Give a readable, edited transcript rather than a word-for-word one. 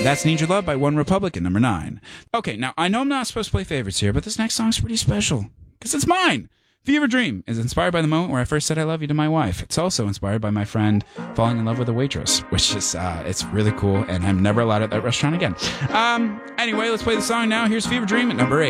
That's Need Your Love by One Republic at number 9. Okay, now I know I'm not supposed to play favorites here, but this next song's pretty special because it's mine. Fever Dream is inspired by the moment where I first said I love you to my wife. It's also inspired by my friend falling in love with a waitress, which is, it's really cool, and I'm never allowed at that restaurant again. Anyway, let's play the song now. Here's Fever Dream at number 8.